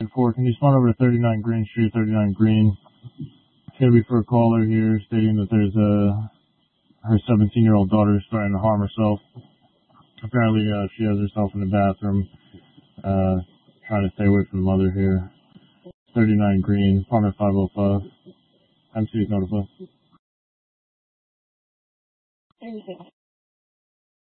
4, can you spawn over to 39 Green Street, 39 Green? It's going to be for a caller here stating that there's her 17-year-old daughter is starting to harm herself. Apparently, she has herself in the bathroom, trying to stay away from the mother here. 39 Green, apartment 505. MC is notified.